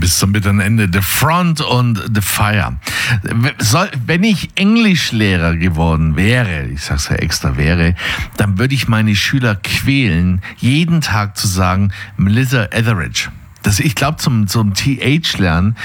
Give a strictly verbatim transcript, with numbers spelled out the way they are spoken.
bis zum bitteren Ende. The Front und The Fire. Soll, wenn ich Englischlehrer geworden wäre, ich sag's ja extra wäre, dann würde ich meine Schüler quälen, jeden Tag zu sagen, Melissa Etheridge. Das, ich glaube, zum, zum T H-Lernen